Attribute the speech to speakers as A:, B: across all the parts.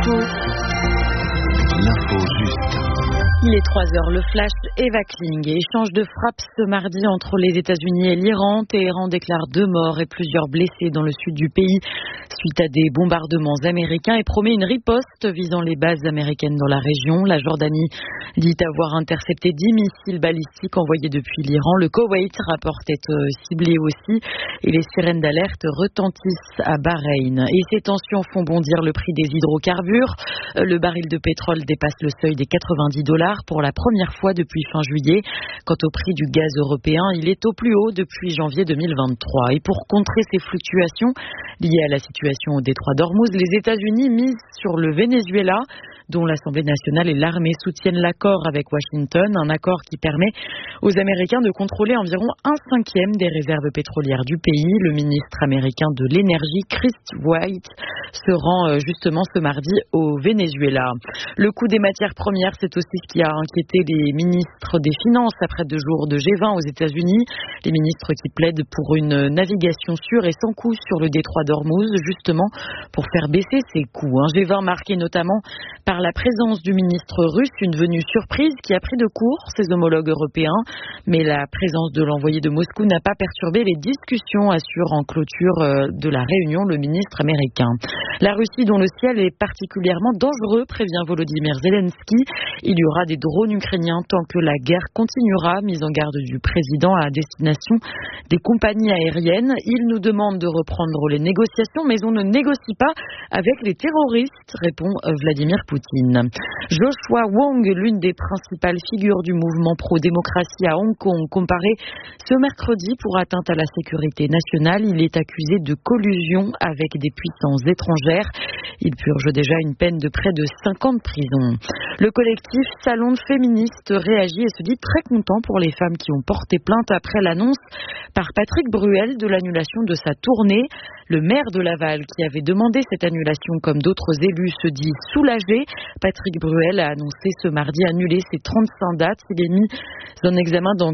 A: L'info juste.
B: Il est 3h, le flash. Eva Kling. Échange de frappes ce mardi entre les États-Unis et l'Iran. Téhéran déclare 2 morts et plusieurs blessés dans le sud du pays suite à des bombardements américains et promet une riposte visant les bases américaines dans la région. La Jordanie dit avoir intercepté 10 missiles balistiques envoyés depuis l'Iran. Le Koweït rapporte être ciblé aussi et les sirènes d'alerte retentissent à Bahreïn. Et ces tensions font bondir le prix des hydrocarbures. Le baril de pétrole dépasse le seuil des $90 pour la première fois depuis fin juillet. Quant au prix du gaz européen, il est au plus haut depuis janvier 2023. Et pour contrer ces fluctuations liées à la situation au détroit d'Ormuz, les États-Unis misent sur le Venezuela, dont l'Assemblée nationale et l'armée soutiennent l'accord avec Washington, un accord qui permet aux Américains de contrôler environ 1/5 des réserves pétrolières du pays. Le ministre américain de l'énergie, Chris White, se rend justement ce mardi au Venezuela. Le coût des matières premières, c'est aussi ce qui a inquiété les ministres des Finances après 2 jours de G20 aux États-Unis. Les ministres qui plaident pour une navigation sûre et sans coût sur le détroit d'Ormuz, justement pour faire baisser ces coûts. Un G20 marqué notamment par la présence du ministre russe, une venue surprise qui a pris de court ses homologues européens. Mais la présence de l'envoyé de Moscou n'a pas perturbé les discussions, assure en clôture de la réunion le ministre américain. La Russie, dont le ciel est particulièrement dangereux, prévient Volodymyr Zelensky. Il y aura des drones ukrainiens tant que la guerre continuera, mise en garde du président à destination des compagnies aériennes. Il nous demande de reprendre les négociations, mais on ne négocie pas avec les terroristes, répond Vladimir Poutine. Joshua Wong, l'une des principales figures du mouvement pro-démocratie à Hong Kong, comparé ce mercredi pour atteinte à la sécurité nationale. Il est accusé de collusion avec des puissances étrangères. Il purge déjà une peine de près de 5 ans de prison. Le collectif Salon féministe réagit et se dit très content pour les femmes qui ont porté plainte après l'annonce par Patrick Bruel de l'annulation de sa tournée. Le maire de Laval, qui avait demandé cette annulation comme d'autres élus, se dit soulagé. Patrick Bruel a annoncé ce mardi annuler ses 35 dates. Il est mis en examen dans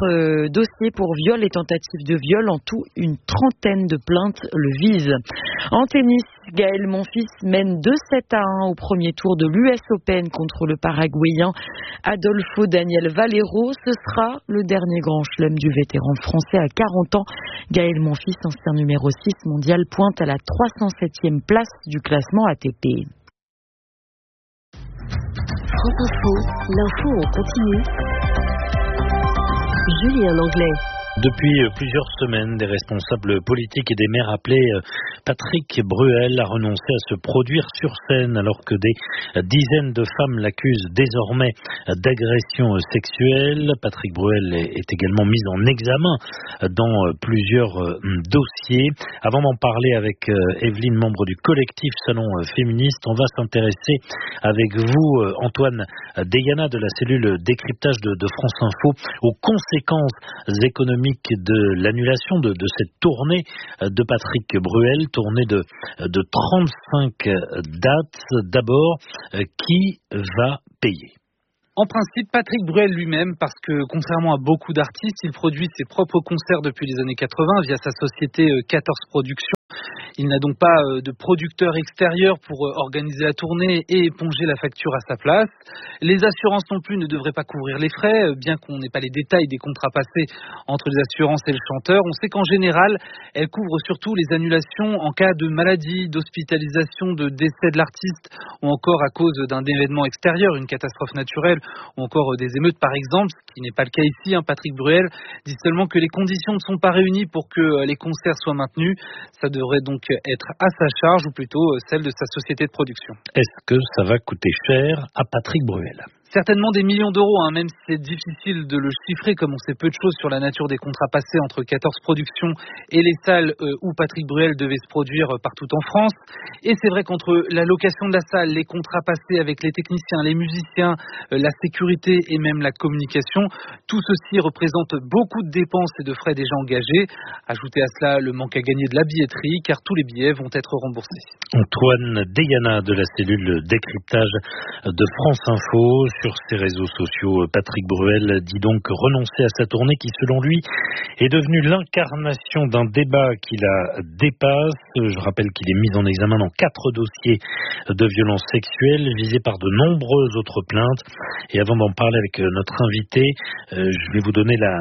B: 4 dossiers pour viol et tentative de viol. En tout, une 30aine de plaintes le visent. En tennis, Gaël Monfils mène 2-7-1 au premier tour de l'US Open contre le Paraguayen Adolfo Daniel Valero. Ce sera le dernier grand chelem du vétéran français à 40 ans. Gaël Monfils, ancien numéro 6 mondial, pointe à la 307e place du classement ATP.
C: France Info, l'info en continu. Julien Langlais.
D: Depuis plusieurs semaines, des responsables politiques et des maires appelaient Patrick Bruel à renoncer à se produire sur scène alors que des dizaines de femmes l'accusent désormais d'agression sexuelle. Patrick Bruel est également mis en examen dans plusieurs dossiers. Avant d'en parler avec Evelyne, membre du collectif Salon féministe, on va s'intéresser avec vous, Antoine Deyana de la cellule décryptage de France Info, aux conséquences économiques de l'annulation de cette tournée de Patrick Bruel, tournée de 35 dates. D'abord, qui va payer ?
E: En principe, Patrick Bruel lui-même, parce que contrairement à beaucoup d'artistes, il produit ses propres concerts depuis les années 80 via sa société 14 Productions. Il n'a donc pas de producteur extérieur pour organiser la tournée et éponger la facture à sa place. Les assurances non plus ne devraient pas couvrir les frais, bien qu'on n'ait pas les détails des contrats passés entre les assurances et le chanteur. On sait qu'en général, elles couvrent surtout les annulations en cas de maladie, d'hospitalisation, de décès de l'artiste, ou encore à cause d'un événement extérieur, une catastrophe naturelle, ou encore des émeutes par exemple, ce qui n'est pas le cas ici. Patrick Bruel dit seulement que les conditions ne sont pas réunies pour que les concerts soient maintenus. Ça devrait donc être à sa charge, ou plutôt celle de sa société de production.
D: Est-ce que ça va coûter cher à Patrick Bruel ?
E: Certainement des millions d'euros, même si c'est difficile de le chiffrer, comme on sait peu de choses sur la nature des contrats passés entre 14 Productions et les salles où Patrick Bruel devait se produire partout en France. Et c'est vrai qu'entre la location de la salle, les contrats passés avec les techniciens, les musiciens, la sécurité et même la communication, tout ceci représente beaucoup de dépenses et de frais déjà engagés. Ajoutez à cela le manque à gagner de la billetterie, car tous les billets vont être remboursés.
D: Antoine Deyana de la cellule décryptage de France Info sur ses réseaux sociaux. Patrick Bruel dit donc renoncer à sa tournée qui, selon lui, est devenue l'incarnation d'un débat qui la dépasse. Je rappelle qu'il est mis en examen dans 4 dossiers de violences sexuelles visés par de nombreuses autres plaintes. Et avant d'en parler avec notre invité, je vais vous donner la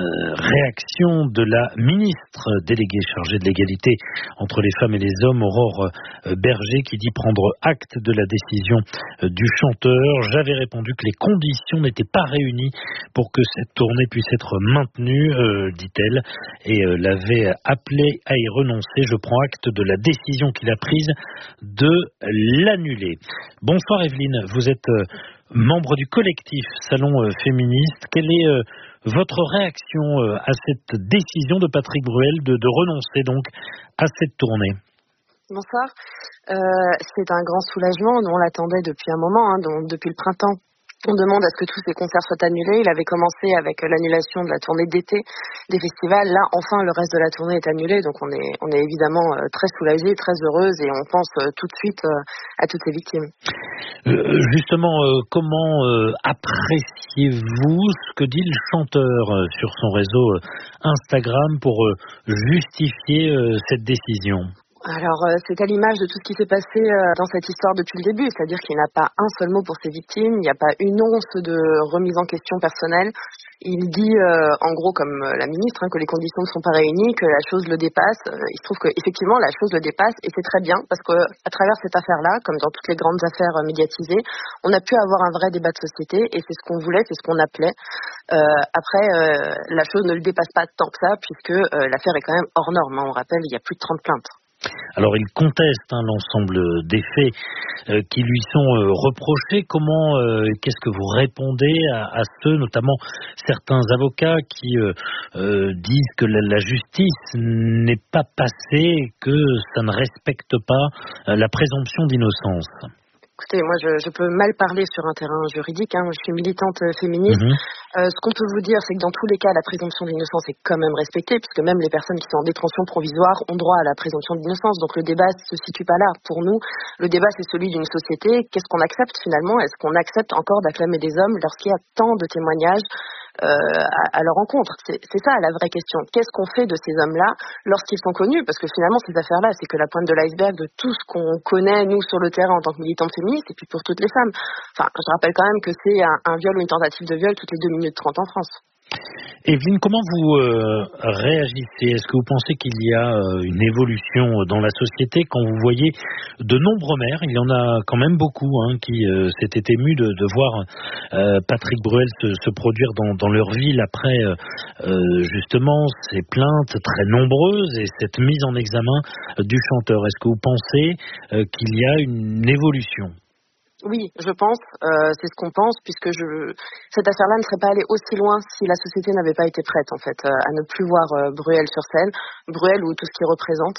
D: réaction de la ministre déléguée chargée de l'égalité entre les femmes et les hommes, Aurore Berger, qui dit prendre acte de la décision du chanteur. J'avais répondu que les conditions n'étaient pas réunies pour que cette tournée puisse être maintenue, dit-elle, et l'avait appelé à y renoncer. Je prends acte de la décision qu'il a prise de l'annuler. Bonsoir Evelyne, vous êtes membre du collectif Salon Féministe. Quelle est votre réaction à cette décision de Patrick Bruel de renoncer donc à cette tournée?
F: Bonsoir. C'est un grand soulagement. Nous, on l'attendait depuis un moment, donc depuis le printemps. On demande à ce que tous ces concerts soient annulés. Il avait commencé avec l'annulation de la tournée d'été des festivals. Là, enfin, le reste de la tournée est annulé. Donc, on est évidemment très soulagés, très heureuses et on pense tout de suite à toutes ces victimes.
D: Justement, comment appréciez-vous ce que dit le chanteur sur son réseau Instagram pour justifier cette décision ?
F: Alors, c'est à l'image de tout ce qui s'est passé dans cette histoire depuis le début, c'est-à-dire qu'il n'y a pas un seul mot pour ces victimes, il n'y a pas une once de remise en question personnelle. Il dit, en gros, comme la ministre, que les conditions ne sont pas réunies, que la chose le dépasse. Il se trouve qu'effectivement, la chose le dépasse, et c'est très bien, parce que à travers cette affaire-là, comme dans toutes les grandes affaires médiatisées, on a pu avoir un vrai débat de société, et c'est ce qu'on voulait, c'est ce qu'on appelait. Après, la chose ne le dépasse pas tant que ça, puisque l'affaire est quand même hors norme. On rappelle, il y a plus de 30 plaintes.
D: Alors, il conteste l'ensemble des faits qui lui sont reprochés. Qu'est-ce que vous répondez à ceux, notamment certains avocats qui disent que la justice n'est pas passée, que ça ne respecte pas la présomption d'innocence?
F: Écoutez, moi, je peux mal parler sur un terrain juridique. Je suis militante féministe. Ce qu'on peut vous dire, c'est que dans tous les cas, la présomption d'innocence est quand même respectée, puisque même les personnes qui sont en détention provisoire ont droit à la présomption d'innocence. Donc le débat ne se situe pas là. Pour nous, le débat, c'est celui d'une société. Qu'est-ce qu'on accepte finalement? Est-ce qu'on accepte encore d'acclamer des hommes lorsqu'il y a tant de témoignages à leur encontre? C'est ça la vraie question. Qu'est-ce qu'on fait de ces hommes-là lorsqu'ils sont connus? Parce que finalement, ces affaires-là, c'est que la pointe de l'iceberg de tout ce qu'on connaît, nous, sur le terrain en tant que militantes féministes, et puis pour toutes les femmes. Enfin, je rappelle quand même que c'est un viol ou une tentative de viol toutes les 2 minutes 30 en France.
D: Evelyne, comment vous réagissez? Est-ce que vous pensez qu'il y a une évolution dans la société quand vous voyez de nombreux maires, il y en a quand même beaucoup qui s'étaient émus de voir Patrick Bruel se produire dans leur ville après justement ces plaintes très nombreuses et cette mise en examen du chanteur? Est-ce que vous pensez qu'il y a une évolution?
F: Oui, je pense, c'est ce qu'on pense, puisque cette affaire-là ne serait pas allée aussi loin si la société n'avait pas été prête, en fait, à ne plus voir Bruel sur scène, Bruel ou tout ce qu'il représente.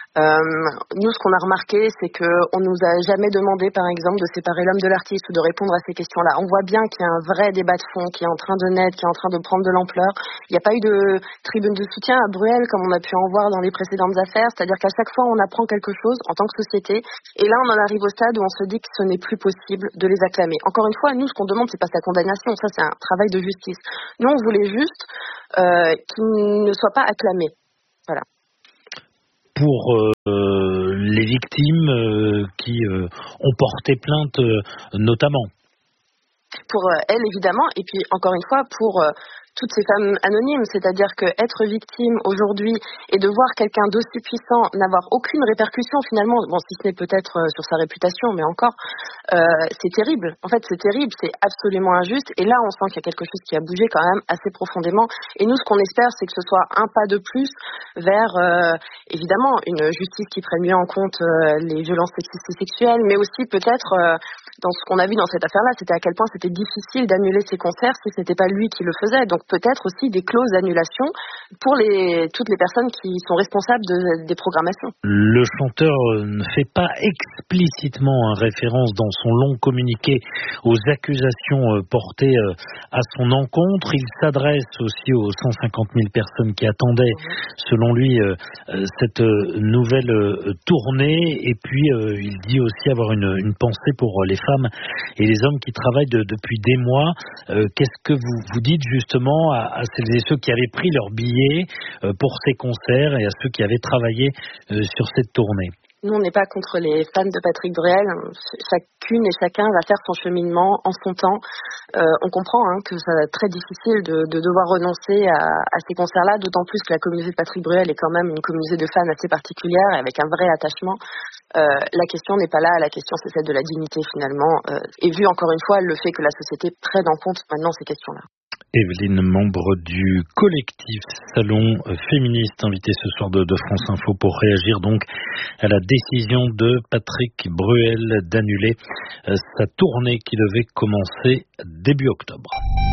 F: Nous, ce qu'on a remarqué, c'est qu'on nous a jamais demandé, par exemple, de séparer l'homme de l'artiste ou de répondre à ces questions-là. On voit bien qu'il y a un vrai débat de fond qui est en train de naître, qui est en train de prendre de l'ampleur. Il n'y a pas eu de tribune de soutien à Bruel, comme on a pu en voir dans les précédentes affaires. C'est-à-dire qu'à chaque fois, on apprend quelque chose en tant que société. Et là, on en arrive au stade où on se dit que ce n'est plus possible de les acclamer. Encore une fois, nous, ce qu'on demande, c'est pas sa condamnation. Ça, c'est un travail de justice. Nous, on voulait juste qu'il ne soit pas acclamé. Voilà.
D: Pour les victimes qui ont porté plainte notamment.
F: Pour elles, évidemment, et puis encore une fois, pour toutes ces femmes anonymes, c'est-à-dire que être victime aujourd'hui et de voir quelqu'un d'aussi puissant n'avoir aucune répercussion finalement, bon, si ce n'est peut-être sur sa réputation, mais encore, c'est terrible. En fait, c'est terrible, c'est absolument injuste. Et là, on sent qu'il y a quelque chose qui a bougé quand même assez profondément. Et nous, ce qu'on espère, c'est que ce soit un pas de plus vers, évidemment, une justice qui prenne mieux en compte les violences sexistes et sexuelles, mais aussi peut-être, dans ce qu'on a vu dans cette affaire-là, c'était à quel point c'était difficile d'annuler ces concerts si ce n'était pas lui qui le faisait. Donc, donc peut-être aussi des clauses d'annulation pour toutes les personnes qui sont responsables des programmations.
D: Le chanteur ne fait pas explicitement référence dans son long communiqué aux accusations portées à son encontre. Il s'adresse aussi aux 150 000 personnes qui attendaient, selon lui, cette nouvelle tournée. Et puis, il dit aussi avoir une pensée pour les femmes et les hommes qui travaillent depuis des mois. Qu'est-ce que vous dites justement à celles et ceux qui avaient pris leur billet pour ces concerts et à ceux qui avaient travaillé sur cette tournée?
F: Nous, on n'est pas contre les fans de Patrick Bruel. Chacune et chacun va faire son cheminement en son temps. On comprend que ça va être très difficile de devoir renoncer à ces concerts-là, d'autant plus que la communauté de Patrick Bruel est quand même une communauté de fans assez particulière et avec un vrai attachement. La question n'est pas là, la question c'est celle de la dignité finalement. Et vu encore une fois le fait que la société prenne en compte maintenant ces questions-là.
D: Evelyne, membre du collectif Salon Féministe, invitée ce soir de France Info pour réagir donc à la décision de Patrick Bruel d'annuler sa tournée qui devait commencer début octobre.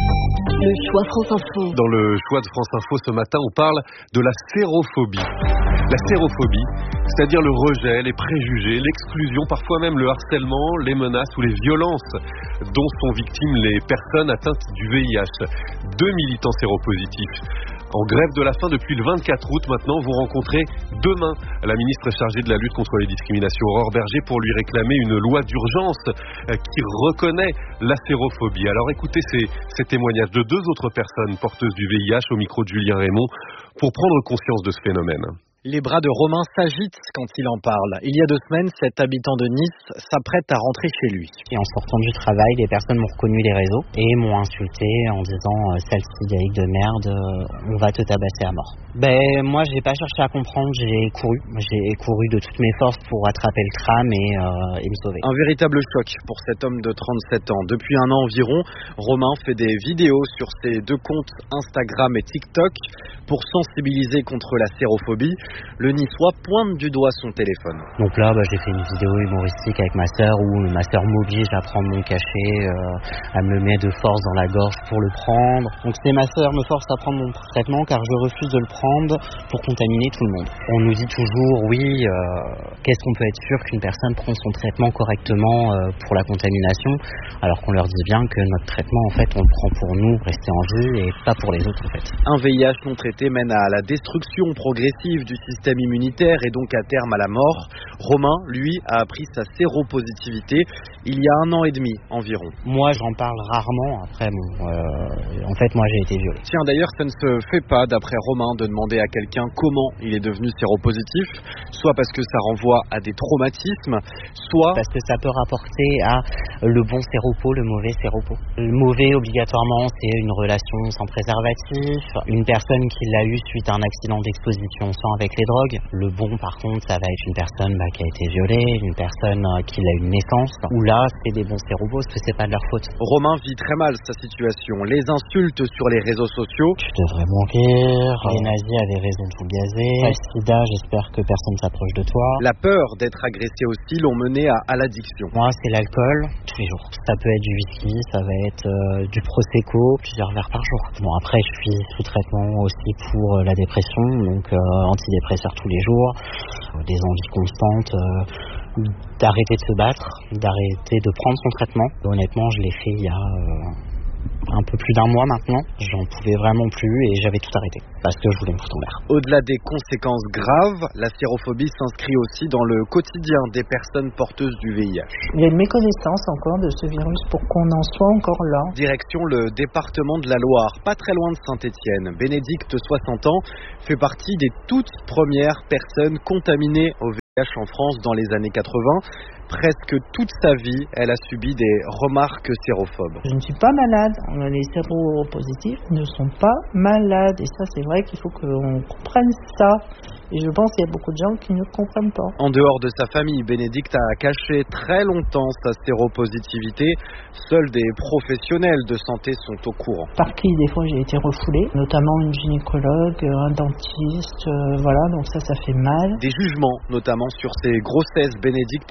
C: Le choix France Info.
G: Dans le choix de France Info ce matin, on parle de la sérophobie. La sérophobie, c'est-à-dire le rejet, les préjugés, l'exclusion, parfois même le harcèlement, les menaces ou les violences dont sont victimes les personnes atteintes du VIH. 2 militants séropositifs en grève de la faim depuis le 24 août. Maintenant, vous rencontrez demain la ministre chargée de la lutte contre les discriminations, Aurore Bergé, pour lui réclamer une loi d'urgence qui reconnaît la sérophobie. Alors écoutez ces témoignages de 2 autres personnes porteuses du VIH au micro de Julien Raymond pour prendre conscience de ce phénomène.
H: Les bras de Romain s'agitent quand il en parle. Il y a 2 semaines, cet habitant de Nice s'apprête à rentrer chez lui.
I: Et en sortant du travail, des personnes m'ont reconnu les réseaux et m'ont insulté en disant « Celle-ci, Gaïque de merde, on va te tabasser à mort ». Moi, j'ai pas cherché à comprendre, j'ai couru de toutes mes forces pour attraper le tram et me sauver.
H: Un véritable choc pour cet homme de 37 ans. Depuis 1 an environ, Romain fait des vidéos sur ses 2 comptes Instagram et TikTok pour sensibiliser contre la sérophobie. Le Niçois pointe du doigt son téléphone.
I: Donc là, j'ai fait une vidéo humoristique avec ma sœur où ma sœur m'oblige à prendre mon cachet, à me mettre de force dans la gorge pour le prendre. Donc c'est ma sœur me force à prendre mon traitement car je refuse de le prendre pour contaminer tout le monde. On nous dit toujours, oui, qu'est-ce qu'on peut être sûr qu'une personne prend son traitement correctement pour la contamination, alors qu'on leur dit bien que notre traitement, en fait, on le prend pour nous, rester en vie et pas pour les autres, en fait.
H: Un VIH non traité mène à la destruction progressive du système immunitaire et donc à terme à la mort. Romain, lui, a appris sa séropositivité il y a 1 an et demi environ.
I: Moi, j'en parle rarement. Après, en fait, moi, j'ai été violé.
H: Tiens, d'ailleurs, ça ne se fait pas, d'après Romain, de demander à quelqu'un comment il est devenu séropositif, soit parce que ça renvoie à des traumatismes, soit
I: parce que ça peut rapporter à le bon séropo, le mauvais séropo. Le mauvais, obligatoirement, c'est une relation sans préservatif, une personne qui l'a eu suite à un accident d'exposition au sang avec les drogues. Le bon, par contre, ça va être une personne qui a été violée, une personne qui a une naissance, où là, c'est des bons séropos, parce que c'est pas de leur faute.
H: Romain vit très mal sa situation. Les insultes sur les réseaux sociaux.
I: Tu devrais mourir. Les nazis avaient raison de vous gazer. Le sida, j'espère que personne s'approche de toi.
H: La peur d'être agressé aussi l'ont mené à l'addiction.
I: Moi, c'est l'alcool, tous les jours. Ça peut être du whisky, ça va être du prosecco, plusieurs verres par jour. Bon, après, je suis sous traitement aussi pour la dépression, donc antidépresseurs tous les jours, des envies constantes, d'arrêter de se battre, d'arrêter de prendre son traitement. Honnêtement, je l'ai fait il y a un peu plus d'1 mois maintenant. J'en pouvais vraiment plus et j'avais tout arrêté parce que je voulais me foutre en l'air.
H: Au-delà des conséquences graves, la sérophobie s'inscrit aussi dans le quotidien des personnes porteuses du VIH.
J: Il y a une méconnaissance encore de ce virus pour qu'on en soit encore là.
H: Direction le département de la Loire, pas très loin de Saint-Étienne. Bénédicte, 60 ans, fait partie des toutes premières personnes contaminées au VIH en France dans les années 80. Presque toute sa vie, elle a subi des remarques sérophobes.
J: Je ne suis pas malade. Les séropositifs ne sont pas malades. Et ça, c'est vrai qu'il faut qu'on comprenne ça. Et je pense qu'il y a beaucoup de gens qui ne comprennent pas.
H: En dehors de sa famille, Bénédicte a caché très longtemps sa séropositivité. Seuls des professionnels de santé sont au courant.
J: Par qui, des fois, j'ai été refoulée, notamment une gynécologue, un dentiste, voilà, donc ça fait mal.
H: Des jugements, notamment sur ses grossesses. Bénédicte est maman de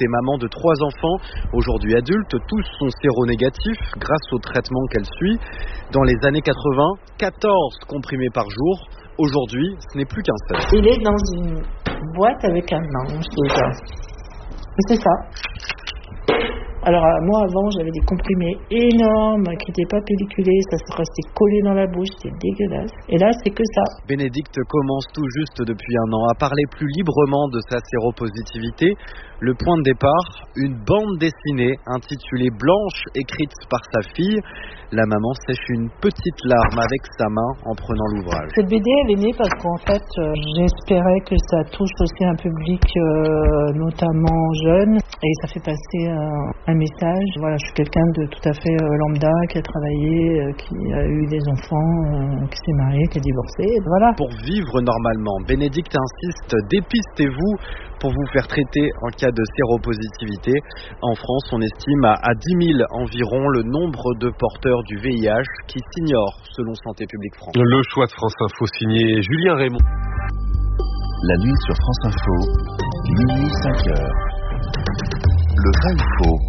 H: 3 enfants, aujourd'hui adultes, tous sont séronégatifs grâce au traitement qu'elle suit. Dans les années 80, 14 comprimés par jour. Aujourd'hui, ce n'est plus qu'un seul.
J: Il est dans une boîte avec un manche déjà. C'est ça. Alors moi avant j'avais des comprimés énormes qui n'étaient pas pelliculés, ça se restait collé dans la bouche, c'était dégueulasse. Et là c'est que ça.
H: Bénédicte commence tout juste depuis un an à parler plus librement de sa séropositivité. Le point de départ, une bande dessinée intitulée Blanche, écrite par sa fille. La maman sèche une petite larme avec sa main en prenant l'ouvrage.
J: Cette BD elle est née parce qu'en fait j'espérais que ça touche aussi un public notamment jeune et ça fait passer un message. Voilà, je suis quelqu'un de tout à fait lambda qui a travaillé, qui a eu des enfants, qui s'est marié, qui a divorcé. Voilà.
H: Pour vivre normalement, Bénédicte insiste, dépistez-vous pour vous faire traiter en cas de séropositivité. En France, on estime à 10 000 environ le nombre de porteurs du VIH qui s'ignorent selon Santé publique France.
G: Le choix de France Info signé Julien Raymond.
A: La nuit sur France Info, minuit 5h. Le vrai ou faux?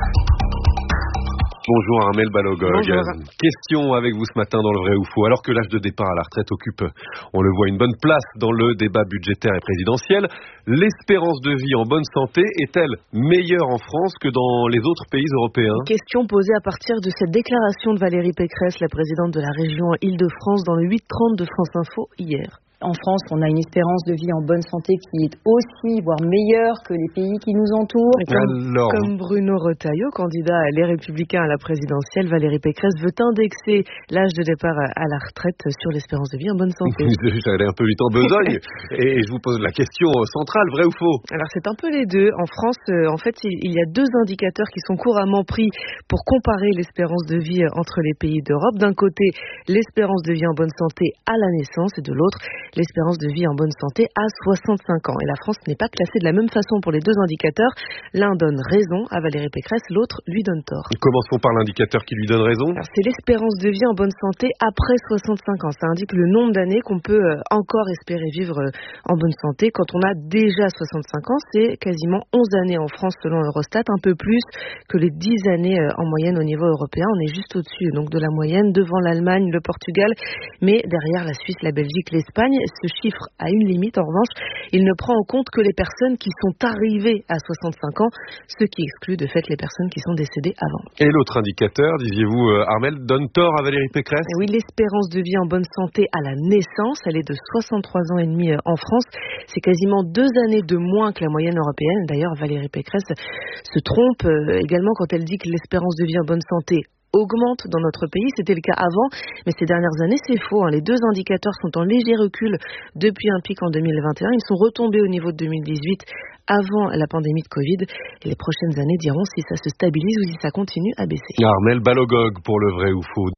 G: Bonjour Armelle Balogog.
F: Bonjour.
G: Question avec vous ce matin dans le vrai ou faux. Alors que l'âge de départ à la retraite occupe, on le voit, une bonne place dans le débat budgétaire et présidentiel, l'espérance de vie en bonne santé est-elle meilleure en France que dans les autres pays européens?
K: Question posée à partir de cette déclaration de Valérie Pécresse, la présidente de la région Île-de-France, dans le 8h30 de France Info hier.
L: En France, on a une espérance de vie en bonne santé qui est aussi, voire meilleure que les pays qui nous entourent.
K: Comme Bruno Retailleau, candidat Les Républicains à la présidentielle, Valérie Pécresse veut indexer l'âge de départ à la retraite sur l'espérance de vie en bonne santé.
G: J'allais un peu vite en besogne et je vous pose la question centrale, vrai ou faux?
K: Alors c'est un peu les deux. En France, en fait, il y a 2 indicateurs qui sont couramment pris pour comparer l'espérance de vie entre les pays d'Europe. D'un côté, l'espérance de vie en bonne santé à la naissance et de l'autre, l'espérance de vie en bonne santé à 65 ans. Et la France n'est pas classée de la même façon pour les 2 indicateurs. L'un donne raison à Valérie Pécresse, l'autre lui donne tort.
G: Commençons par l'indicateur qui lui donne raison.
K: Alors, c'est l'espérance de vie en bonne santé après 65 ans. Ça indique le nombre d'années qu'on peut encore espérer vivre en bonne santé. Quand on a déjà 65 ans, c'est quasiment 11 années en France selon Eurostat, un peu plus que les 10 années en moyenne au niveau européen. On est juste au-dessus donc de la moyenne, devant l'Allemagne, le Portugal, mais derrière la Suisse, la Belgique, l'Espagne. Ce chiffre a une limite, en revanche, il ne prend en compte que les personnes qui sont arrivées à 65 ans, ce qui exclut de fait les personnes qui sont décédées avant.
G: Et l'autre indicateur, disiez-vous, Armelle, donne tort à Valérie Pécresse?
K: Et oui, l'espérance de vie en bonne santé à la naissance, elle est de 63 ans et demi en France. C'est quasiment 2 années de moins que la moyenne européenne. D'ailleurs, Valérie Pécresse se trompe également quand elle dit que l'espérance de vie en bonne santé augmente dans notre pays. C'était le cas avant, mais ces dernières années, c'est faux. Les 2 indicateurs sont en léger recul depuis un pic en 2021. Ils sont retombés au niveau de 2018 avant la pandémie de Covid. Et les prochaines années diront si ça se stabilise ou si ça continue à baisser.
G: Armelle Balogog pour le vrai ou faux.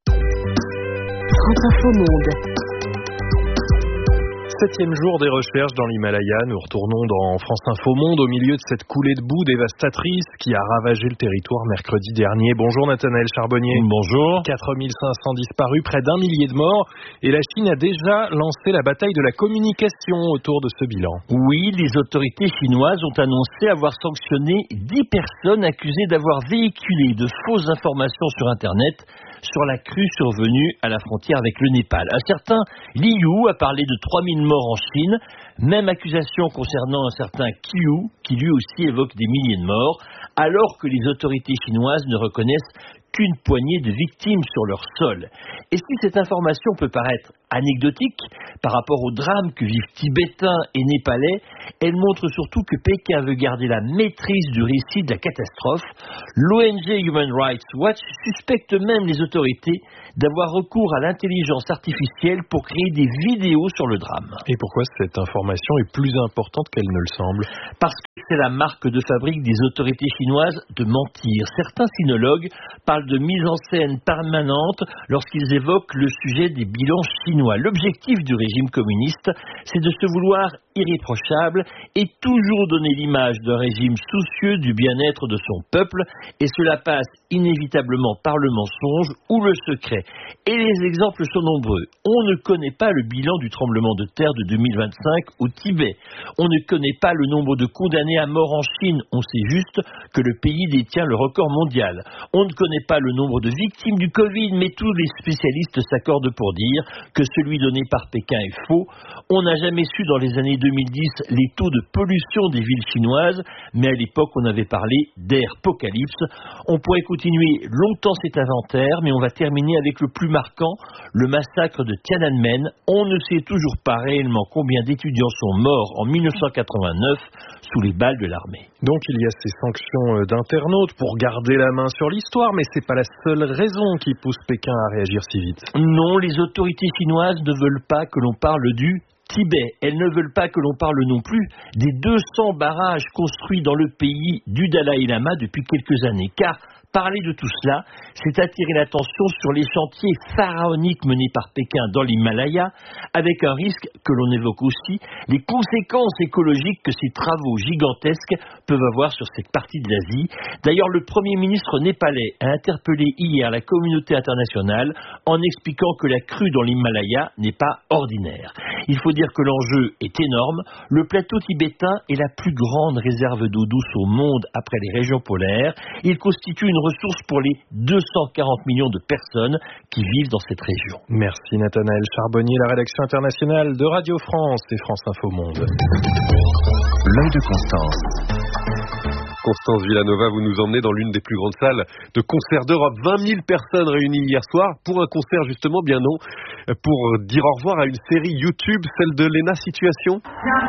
C: France Info Monde.
M: 7e jour des recherches dans l'Himalaya. Nous retournons dans France Info Monde au milieu de cette coulée de boue dévastatrice qui a ravagé le territoire mercredi dernier. Bonjour Nathanaël Charbonnier.
D: Bonjour.
M: 4500 disparus, près d'1 millier de morts. Et la Chine a déjà lancé la bataille de la communication autour de ce bilan.
N: Oui, les autorités chinoises ont annoncé avoir sanctionné 10 personnes accusées d'avoir véhiculé de fausses informations sur Internet sur la crue survenue à la frontière avec le Népal. Un certain Li Yu a parlé de 3000 morts en Chine. Même accusation concernant un certain Qiu, qui lui aussi évoque des milliers de morts, alors que les autorités chinoises ne reconnaissent qu'une poignée de victimes sur leur sol. Et si cette information peut paraître anecdotique par rapport au drame que vivent Tibétains et Népalais, elle montre surtout que Pékin veut garder la maîtrise du récit de la catastrophe. L'ONG Human Rights Watch suspecte même les autorités d'avoir recours à l'intelligence artificielle pour créer des vidéos sur le drame.
M: Et pourquoi cette information est plus importante qu'elle ne le semble?
N: Parce que c'est la marque de fabrique des autorités chinoises de mentir. Certains sinologues parlent de mise en scène permanente lorsqu'ils évoquent le sujet des bilans chinois. L'objectif du régime communiste, c'est de se vouloir irréprochable et toujours donner l'image d'un régime soucieux du bien-être de son peuple, et cela passe inévitablement par le mensonge ou le secret. Et les exemples sont nombreux. On ne connaît pas le bilan du tremblement de terre de 2025 au Tibet. On ne connaît pas le nombre de condamnés à mort en Chine. On sait juste que le pays détient le record mondial. On ne connaît pas le nombre de victimes du Covid, mais tous les spécialistes s'accordent pour dire que celui donné par Pékin est faux. On n'a jamais su dans les années 2010 les taux de pollution des villes chinoises, mais à l'époque on avait parlé d'apocalypse. On pourrait continuer longtemps cet inventaire, mais on va terminer avec le plus marquant, le massacre de Tiananmen. On ne sait toujours pas réellement combien d'étudiants sont morts en 1989 sous les balles de l'armée.
M: Donc il y a ces sanctions d'internautes pour garder la main sur l'histoire, mais c'est pas la seule raison qui pousse Pékin à réagir si vite.
N: Non, les autorités chinoises ne veulent pas que l'on parle du Tibet. Elles ne veulent pas que l'on parle non plus des 200 barrages construits dans le pays du Dalai Lama depuis quelques années, car parler de tout cela, c'est attirer l'attention sur les chantiers pharaoniques menés par Pékin dans l'Himalaya, avec un risque que l'on évoque aussi, les conséquences écologiques que ces travaux gigantesques peuvent avoir sur cette partie de l'Asie. D'ailleurs, le Premier ministre népalais a interpellé hier la communauté internationale en expliquant que la crue dans l'Himalaya n'est pas ordinaire. Il faut dire que l'enjeu est énorme. Le plateau tibétain est la plus grande réserve d'eau douce au monde après les régions polaires. Il constitue une ressource pour les 240 millions de personnes qui vivent dans cette région.
M: Merci Nathanaël Charbonnier, la rédaction internationale de Radio France et France Info Monde.
A: L'œil de Constance.
G: Constance Villanova, vous nous emmenez dans l'une des plus grandes salles de concert d'Europe. 20 000 personnes réunies hier soir pour un concert justement, bien non, pour dire au revoir à une série YouTube, celle de Léna Situation.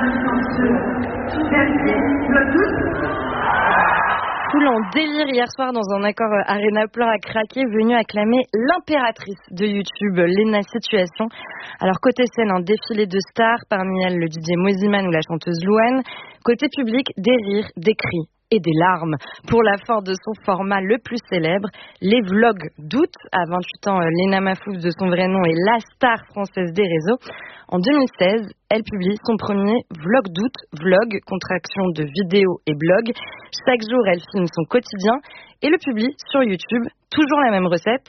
B: Foule en délire hier soir dans un accord Arena plein à craquer, venu acclamer l'impératrice de YouTube, Léna Situation. Alors côté scène, un défilé de stars, parmi elles le DJ Mosiman ou la chanteuse Louane. Côté public, des rires, des cris et des larmes. Pour la fin de son format le plus célèbre, les vlogs d'août. À 28 ans, Léna Mahfouz de son vrai nom est la star française des réseaux. En 2016, elle publie son premier vlog d'août, vlog, contraction de vidéo et blog. Chaque jour, elle filme son quotidien et le publie sur YouTube. Toujours la même recette.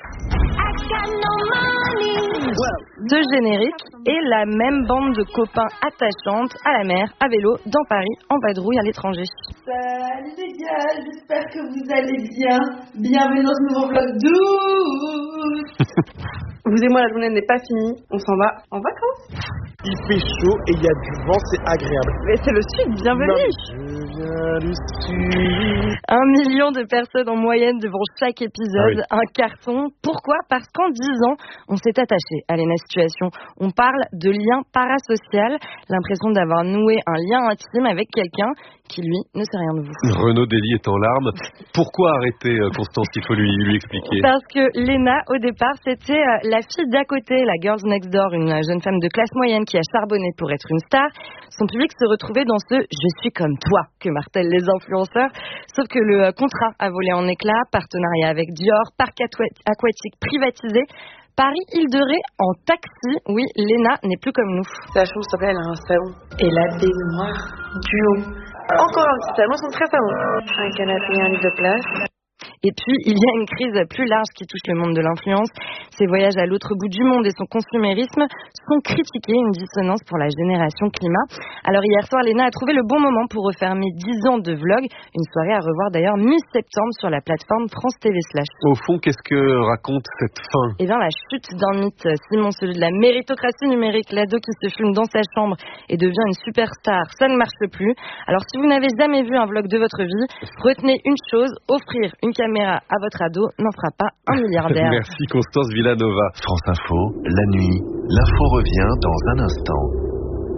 B: Deux génériques et la même bande de copains attachantes à la mer, à vélo, dans Paris, en vadrouille à l'étranger.
O: Salut les gars, j'espère que vous allez bien. Bienvenue dans ce nouveau vlog d'août. Vous et moi, la journée n'est pas finie, on s'en va en vacances.
P: Il fait chaud et il y a du vent, c'est agréable.
O: Mais c'est le sud, bienvenue.
P: Je viens du sud.
B: 1 million de personnes en moyenne devant chaque épisode, un carton. Pourquoi ? Parce qu'en 10 ans, on s'est attaché à Léna Situation. On parle de lien parasocial, l'impression d'avoir noué un lien intime avec quelqu'un qui, lui, ne sait rien de vous.
G: Renaud Dely est en larmes. Pourquoi arrêter, Constance? Il faut lui expliquer.
B: Parce que Léna, au départ, c'était la fille d'à côté, la Girls Next Door, une jeune femme de classe moyenne qui a charbonné pour être une star. Son public se retrouvait dans ce « je suis comme toi » que martèlent les influenceurs. Sauf que le contrat a volé en éclats, partenariat avec Dior, parc aquatique privatisé. Paris-Île-de-Ré en taxi. Oui, Léna n'est plus comme nous.
F: La chambre, s'il te plaît, elle a un salon. Et la baignoire du haut. Encore un petit salon, c'est très salon. Un canapé et un lit de place.
B: Et puis, il y a une crise plus large qui touche le monde de l'influence. Ses voyages à l'autre bout du monde et son consumérisme sont critiqués, une dissonance pour la génération climat. Alors hier soir, Léna a trouvé le bon moment pour refermer 10 ans de vlog. Une soirée à revoir d'ailleurs mi-septembre sur la plateforme France TV Slash.
G: Au fond, qu'est-ce que raconte cette fin?
B: Eh bien, la chute d'un mythe, Simon, celui de la méritocratie numérique, l'ado qui se filme dans sa chambre et devient une superstar, ça ne marche plus. Alors si vous n'avez jamais vu un vlog de votre vie, retenez une chose, offrir une caméra à votre ado n'en fera pas un milliardaire.
G: Merci Constance Villanova.
A: France Info, la nuit, l'info revient dans un instant.